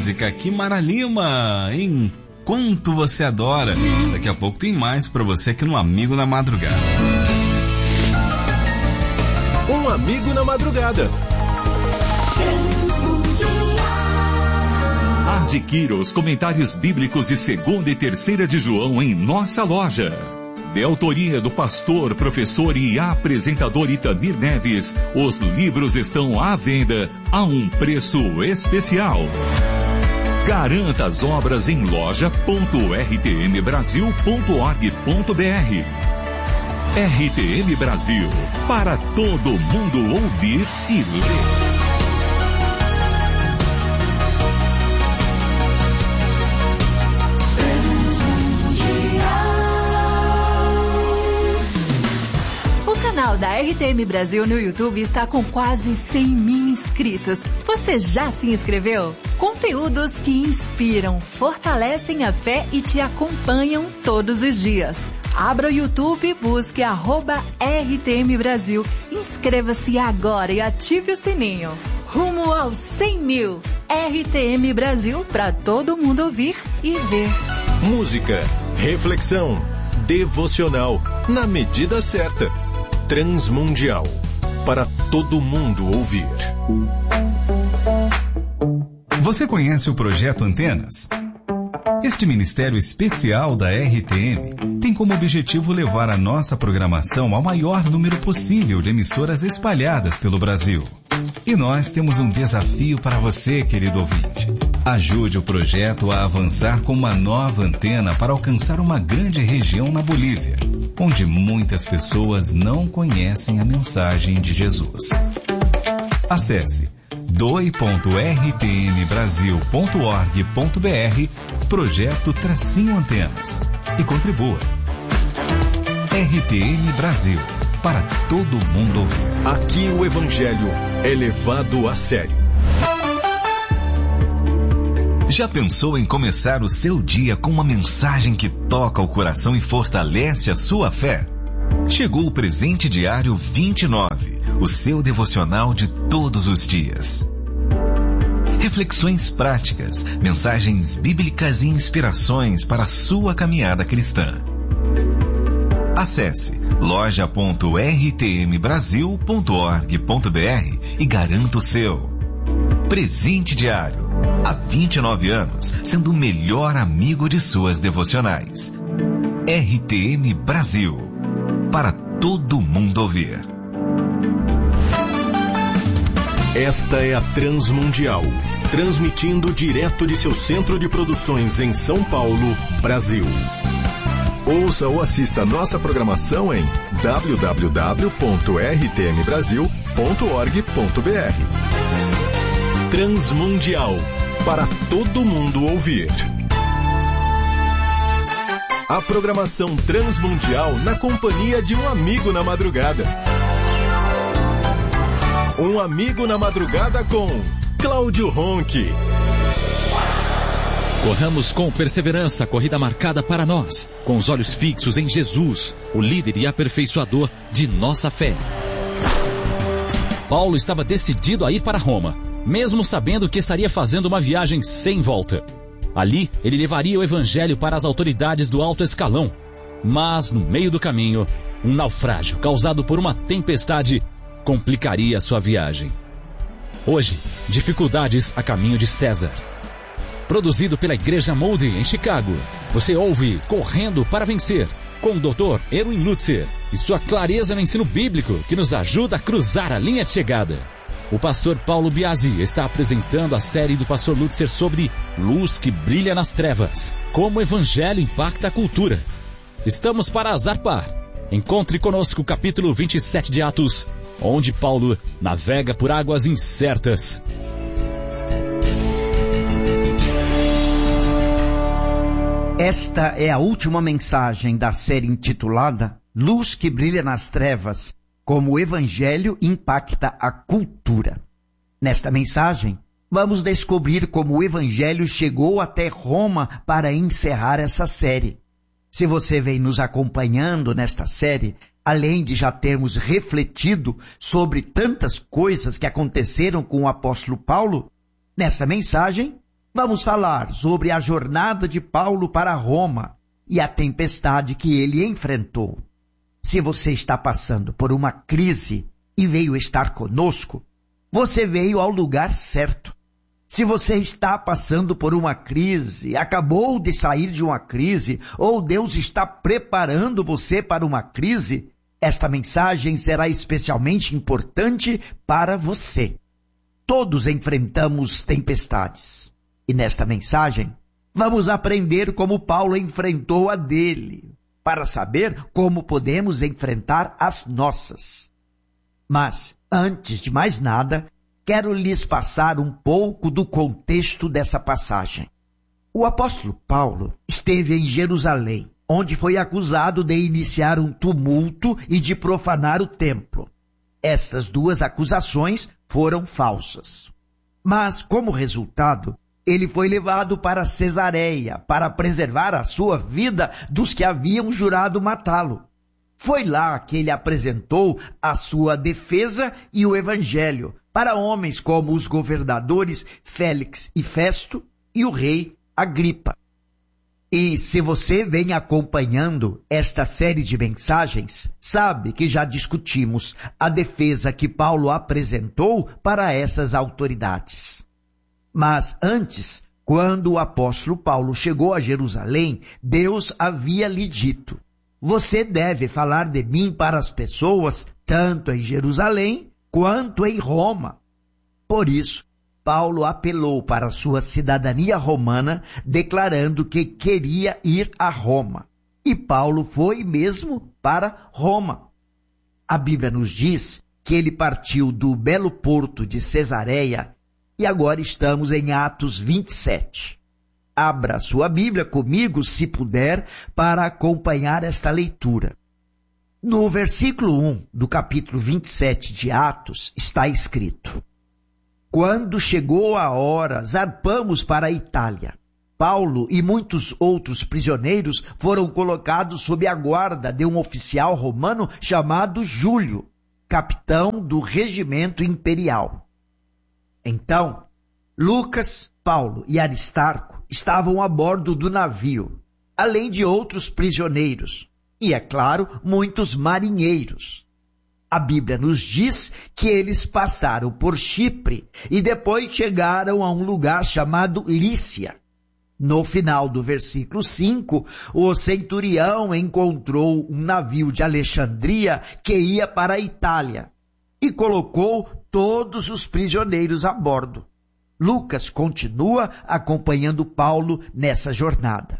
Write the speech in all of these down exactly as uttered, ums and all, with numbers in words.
música Kimara Lima, Enquanto Você Adora. Daqui a pouco tem mais pra você aqui no Amigo na Madrugada. Um Amigo na Madrugada. Adquira os comentários bíblicos de segunda e terceira de João em nossa loja. De autoria do pastor, professor e apresentador Itamir Neves, os livros estão à venda a um preço especial. Garanta as obras em loja ponto r t m brasil ponto org ponto b r. R T M Brasil, para todo mundo ouvir e ler. O canal da R T M Brasil no YouTube está com quase cem mil inscritos. Você já se inscreveu? Conteúdos que inspiram, fortalecem a fé e te acompanham todos os dias. Abra o YouTube, busque arroba R T M Brasil, inscreva-se agora e ative o sininho. Rumo aos cem mil. R T M Brasil, para todo mundo ouvir e ver. Música, reflexão, devocional, na medida certa. Transmundial, para todo mundo ouvir. Você conhece o Projeto Antenas? Este ministério especial da R T M tem como objetivo levar a nossa programação ao maior número possível de emissoras espalhadas pelo Brasil. E nós temos um desafio para você, querido ouvinte. Ajude o projeto a avançar com uma nova antena para alcançar uma grande região na Bolívia, onde muitas pessoas não conhecem a mensagem de Jesus. Acesse doe ponto r t m brasil ponto org ponto b r, projeto Tracinho Antenas, e contribua. R T M Brasil, para todo mundo ouvir. Aqui o Evangelho é levado a sério. Já pensou em começar o seu dia com uma mensagem que toca o coração e fortalece a sua fé? Chegou o Presente Diário vinte e nove, o seu devocional de todos os dias. Reflexões práticas, mensagens bíblicas e inspirações para a sua caminhada cristã. Acesse loja ponto r t m brasil ponto org ponto b r e garanta o seu. Presente Diário, há vinte e nove anos, sendo o melhor amigo de suas devocionais. R T M Brasil, para todo mundo ouvir. Esta é a Transmundial, transmitindo direto de seu centro de produções em São Paulo, Brasil. Ouça ou assista nossa programação em w w w ponto r t m brasil ponto org ponto b r. Transmundial, para todo mundo ouvir. A programação Transmundial na companhia de um amigo na madrugada. Um Amigo na Madrugada com Cláudio Ronchi. Corramos com perseverança a corrida marcada para nós, com os olhos fixos em Jesus, o líder e aperfeiçoador de nossa fé. Paulo estava decidido a ir para Roma, mesmo sabendo que estaria fazendo uma viagem sem volta. Ali, ele levaria o evangelho para as autoridades do alto escalão, mas no meio do caminho, um naufrágio causado por uma tempestade complicaria sua viagem. Hoje, dificuldades a caminho de César. Produzido pela Igreja Moody em Chicago, você ouve Correndo para Vencer, com o doutor Erwin Lutzer e sua clareza no ensino bíblico que nos ajuda a cruzar a linha de chegada. O pastor Paulo Biasi está apresentando a série do pastor Lutzer sobre Luz que Brilha nas Trevas, como o evangelho impacta a cultura. Estamos para azarpar. Encontre conosco o capítulo vinte e sete de Atos, onde Paulo navega por águas incertas. Esta é a última mensagem da série intitulada Luz que Brilha nas Trevas, como o Evangelho impacta a cultura. Nesta mensagem, vamos descobrir como o Evangelho chegou até Roma para encerrar essa série. Se você vem nos acompanhando nesta série, além de já termos refletido sobre tantas coisas que aconteceram com o apóstolo Paulo, nessa mensagem vamos falar sobre a jornada de Paulo para Roma e a tempestade que ele enfrentou. Se você está passando por uma crise e veio estar conosco, você veio ao lugar certo. Se você está passando por uma crise, acabou de sair de uma crise, ou Deus está preparando você para uma crise, esta mensagem será especialmente importante para você. Todos enfrentamos tempestades. E nesta mensagem, vamos aprender como Paulo enfrentou a dele, para saber como podemos enfrentar as nossas. Mas, antes de mais nada, quero lhes passar um pouco do contexto dessa passagem. O apóstolo Paulo esteve em Jerusalém, onde foi acusado de iniciar um tumulto e de profanar o templo. Estas duas acusações foram falsas. Mas, como resultado, ele foi levado para Cesareia para preservar a sua vida dos que haviam jurado matá-lo. Foi lá que ele apresentou a sua defesa e o evangelho para homens como os governadores Félix e Festo e o rei Agripa. E se você vem acompanhando esta série de mensagens, sabe que já discutimos a defesa que Paulo apresentou para essas autoridades. Mas antes, quando o apóstolo Paulo chegou a Jerusalém, Deus havia lhe dito: você deve falar de mim para as pessoas, tanto em Jerusalém quanto em Roma. Por isso, Paulo apelou para sua cidadania romana, declarando que queria ir a Roma. E Paulo foi mesmo para Roma. A Bíblia nos diz que ele partiu do belo porto de Cesareia e agora estamos em Atos vinte e sete. Abra sua Bíblia comigo, se puder, para acompanhar esta leitura. No versículo um do capítulo vinte e sete de Atos está escrito: quando chegou a hora, zarpamos para a Itália. Paulo e muitos outros prisioneiros foram colocados sob a guarda de um oficial romano chamado Júlio, capitão do regimento imperial. Então, Lucas, Paulo e Aristarco estavam a bordo do navio, além de outros prisioneiros, e, é claro, muitos marinheiros. A Bíblia nos diz que eles passaram por Chipre e depois chegaram a um lugar chamado Lícia. No final do versículo cinco, o centurião encontrou um navio de Alexandria que ia para a Itália e colocou todos os prisioneiros a bordo. Lucas continua acompanhando Paulo nessa jornada.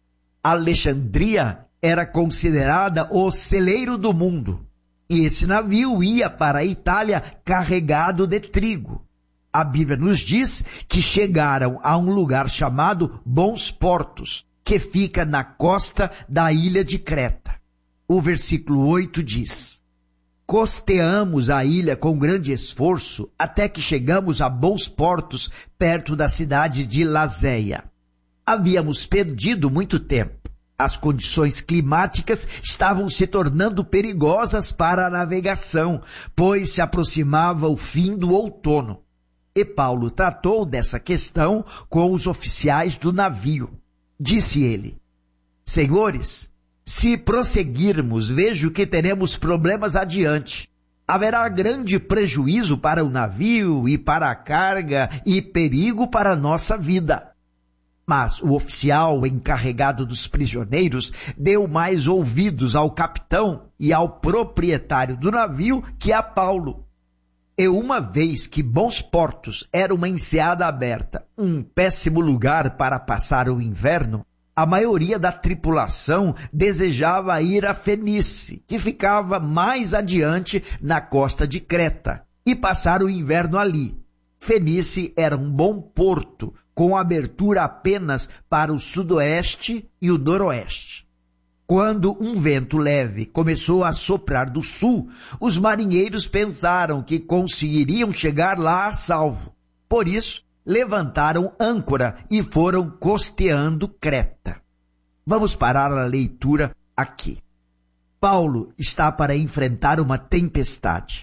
Alexandria era considerada o celeiro do mundo, e esse navio ia para a Itália carregado de trigo. A Bíblia nos diz que chegaram a um lugar chamado Bons Portos, que fica na costa da ilha de Creta. O versículo oito diz: costeamos a ilha com grande esforço até que chegamos a Bons Portos, perto da cidade de Lazéia. Havíamos perdido muito tempo. As condições climáticas estavam se tornando perigosas para a navegação, pois se aproximava o fim do outono. E Paulo tratou dessa questão com os oficiais do navio. Disse ele: senhores, se prosseguirmos, vejo que teremos problemas adiante. Haverá grande prejuízo para o navio e para a carga e perigo para a nossa vida. Mas o oficial encarregado dos prisioneiros deu mais ouvidos ao capitão e ao proprietário do navio que a Paulo. E uma vez que Bons Portos era uma enseada aberta, um péssimo lugar para passar o inverno, a maioria da tripulação desejava ir a Fenice, que ficava mais adiante na costa de Creta, e passar o inverno ali. Fenice era um bom porto, com abertura apenas para o sudoeste e o noroeste. Quando um vento leve começou a soprar do sul, os marinheiros pensaram que conseguiriam chegar lá a salvo. Por isso, levantaram âncora e foram costeando Creta. Vamos parar a leitura aqui. Paulo está para enfrentar uma tempestade.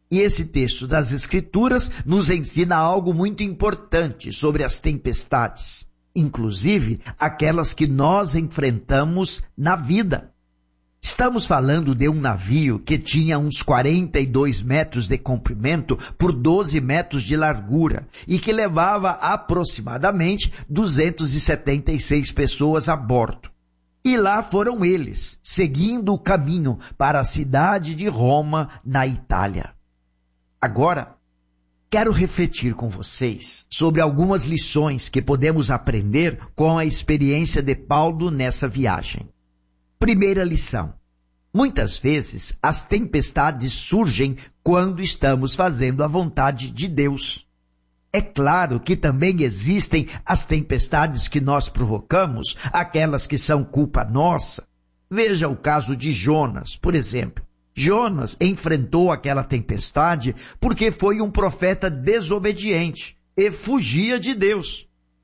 E esse texto das Escrituras nos ensina algo muito importante sobre as tempestades, inclusive aquelas que nós enfrentamos na vida. Estamos falando de um navio que tinha uns quarenta e dois metros de comprimento por doze metros de largura e que levava aproximadamente duzentas e setenta e seis pessoas a bordo. E lá foram eles, seguindo o caminho para a cidade de Roma, na Itália. Agora, quero refletir com vocês sobre algumas lições que podemos aprender com a experiência de Paulo nessa viagem. Primeira lição. Muitas vezes as tempestades surgem quando estamos fazendo a vontade de Deus. É claro que também existem as tempestades que nós provocamos, aquelas que são culpa nossa. Veja o caso de Jonas, por exemplo. Jonas enfrentou aquela tempestade porque foi um profeta desobediente e fugia de Deus.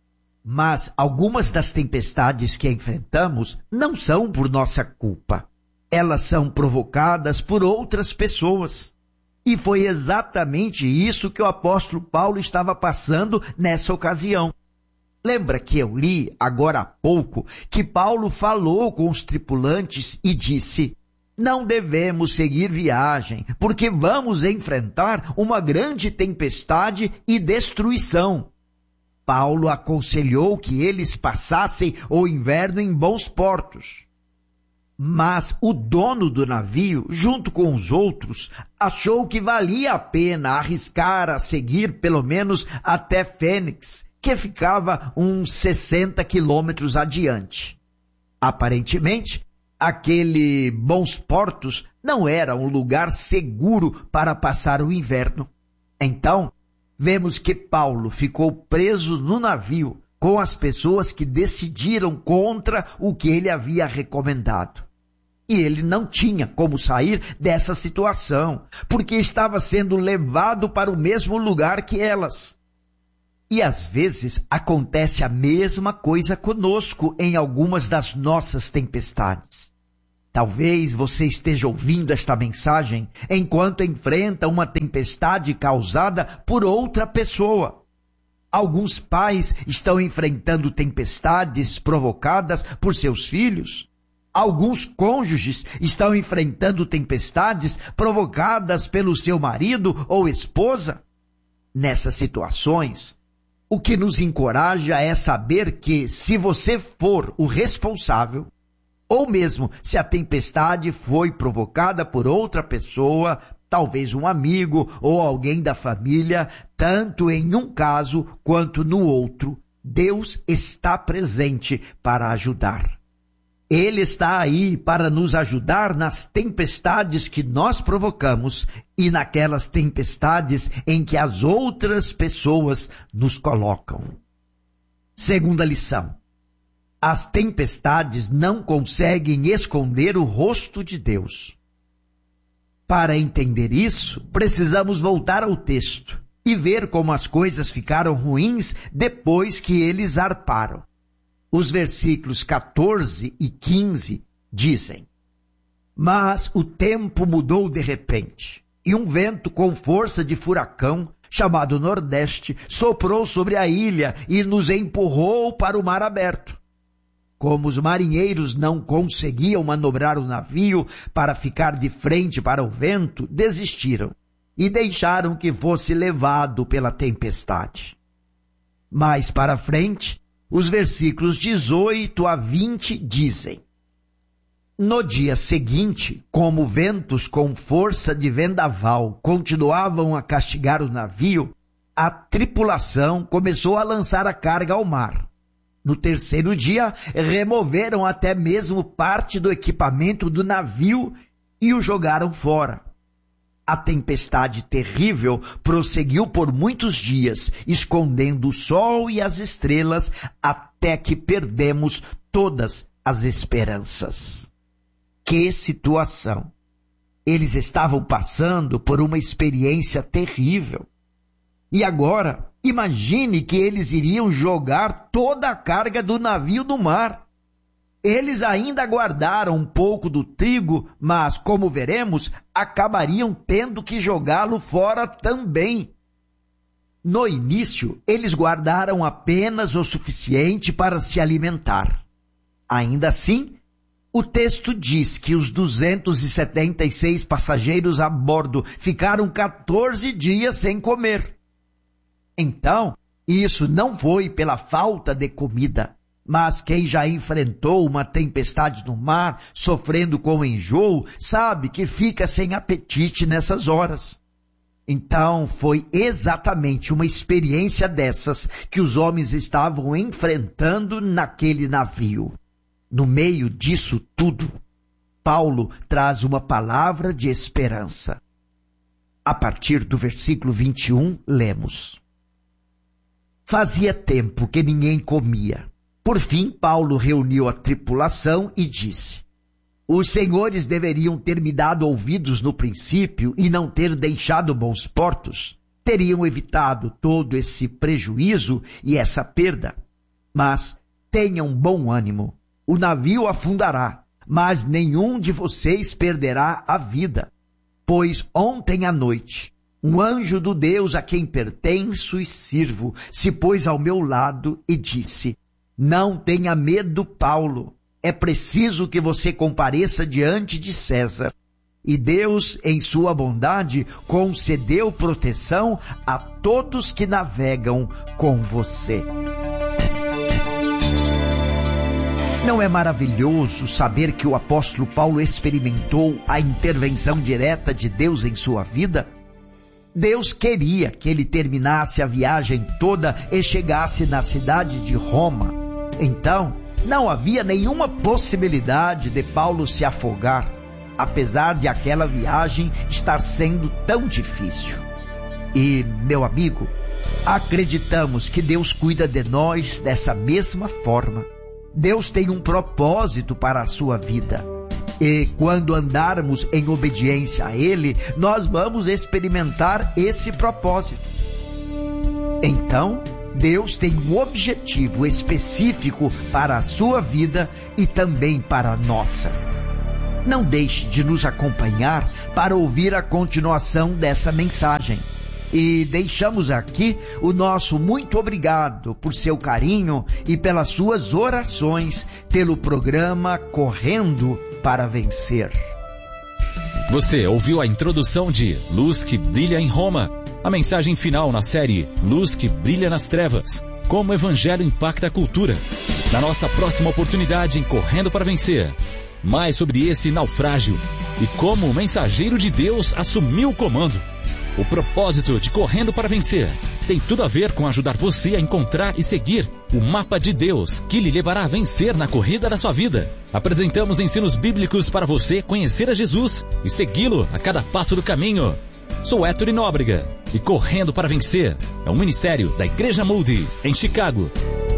Mas algumas das tempestades que enfrentamos não são por nossa culpa. Elas são provocadas por outras pessoas. E foi exatamente isso que o apóstolo Paulo estava passando nessa ocasião. Lembra que eu li agora há pouco que Paulo falou com os tripulantes e disse: não devemos seguir viagem, porque vamos enfrentar uma grande tempestade e destruição. Paulo aconselhou que eles passassem o inverno em bons portos. Mas o dono do navio, junto com os outros, achou que valia a pena arriscar a seguir pelo menos até Fênix, que ficava uns sessenta quilômetros adiante. Aparentemente, aquele Bons Portos não era um lugar seguro para passar o inverno. Então, vemos que Paulo ficou preso no navio com as pessoas que decidiram contra o que ele havia recomendado. E ele não tinha como sair dessa situação, porque estava sendo levado para o mesmo lugar que elas. E às vezes acontece a mesma coisa conosco em algumas das nossas tempestades. Talvez você esteja ouvindo esta mensagem enquanto enfrenta uma tempestade causada por outra pessoa. Alguns pais estão enfrentando tempestades provocadas por seus filhos. Alguns cônjuges estão enfrentando tempestades provocadas pelo seu marido ou esposa. Nessas situações, o que nos encoraja é saber que, se você for o responsável, ou mesmo se a tempestade foi provocada por outra pessoa, talvez um amigo ou alguém da família, tanto em um caso quanto no outro, Deus está presente para ajudar. Ele está aí para nos ajudar nas tempestades que nós provocamos e naquelas tempestades em que as outras pessoas nos colocam. Segunda lição. As tempestades não conseguem esconder o rosto de Deus. Para entender isso, precisamos voltar ao texto e ver como as coisas ficaram ruins depois que eles zarparam. Os versículos quatorze e quinze dizem: mas o tempo mudou de repente, e um vento com força de furacão, chamado Nordeste, soprou sobre a ilha e nos empurrou para o mar aberto. Como os marinheiros não conseguiam manobrar o navio para ficar de frente para o vento, desistiram e deixaram que fosse levado pela tempestade. Mais para frente, os versículos dezoito a vinte dizem: no dia seguinte, como ventos com força de vendaval continuavam a castigar o navio, a tripulação começou a lançar a carga ao mar. No terceiro dia, removeram até mesmo parte do equipamento do navio e o jogaram fora. A tempestade terrível prosseguiu por muitos dias, escondendo o sol e as estrelas, até que perdemos todas as esperanças. Que situação! Eles estavam passando por uma experiência terrível. E agora, imagine que eles iriam jogar toda a carga do navio no mar. Eles ainda guardaram um pouco do trigo, mas, como veremos, acabariam tendo que jogá-lo fora também. No início, eles guardaram apenas o suficiente para se alimentar. Ainda assim, o texto diz que os duzentos e setenta e seis passageiros a bordo ficaram quatorze dias sem comer. Então, isso não foi pela falta de comida, mas quem já enfrentou uma tempestade no mar, sofrendo com enjoo, sabe que fica sem apetite nessas horas. Então, foi exatamente uma experiência dessas que os homens estavam enfrentando naquele navio. No meio disso tudo, Paulo traz uma palavra de esperança. A partir do versículo vinte e um, lemos: Fazia tempo que ninguém comia. Por fim, Paulo reuniu a tripulação e disse: Os senhores deveriam ter me dado ouvidos no princípio e não ter deixado bons portos. Teriam evitado todo esse prejuízo e essa perda. Mas tenham bom ânimo. O navio afundará, mas nenhum de vocês perderá a vida. Pois ontem à noite, um anjo do Deus a quem pertenço e sirvo se pôs ao meu lado e disse: Não tenha medo, Paulo. É preciso que você compareça diante de César. E Deus, em sua bondade, concedeu proteção a todos que navegam com você. Não é maravilhoso saber que o apóstolo Paulo experimentou a intervenção direta de Deus em sua vida? Deus queria que ele terminasse a viagem toda e chegasse na cidade de Roma. Então, não havia nenhuma possibilidade de Paulo se afogar, apesar de aquela viagem estar sendo tão difícil. E, meu amigo, acreditamos que Deus cuida de nós dessa mesma forma. Deus tem um propósito para a sua vida. E quando andarmos em obediência a Ele, nós vamos experimentar esse propósito. Então, Deus tem um objetivo específico para a sua vida e também para a nossa. Não deixe de nos acompanhar para ouvir a continuação dessa mensagem. E deixamos aqui o nosso muito obrigado por seu carinho e pelas suas orações pelo programa Correndo para Vencer. Você ouviu a introdução de Luz que Brilha em Roma, a mensagem final na série Luz que Brilha nas Trevas, como o Evangelho impacta a cultura. Na nossa próxima oportunidade em Correndo para Vencer, mais sobre esse naufrágio e como o mensageiro de Deus assumiu o comando. O propósito de Correndo para Vencer tem tudo a ver com ajudar você a encontrar e seguir o mapa de Deus que lhe levará a vencer na corrida da sua vida. Apresentamos ensinos bíblicos para você conhecer a Jesus e segui-lo a cada passo do caminho. Sou Héctor Nóbrega e Correndo para Vencer é um ministério da Igreja Moody, em Chicago.